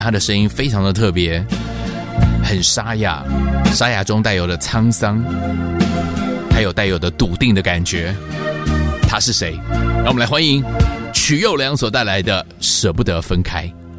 他的声音非常的特别，很沙哑，沙哑中带有的沧桑，还有带有的笃定的感觉。他是谁？让我们来欢迎曲又良所带来的《舍不得分开》。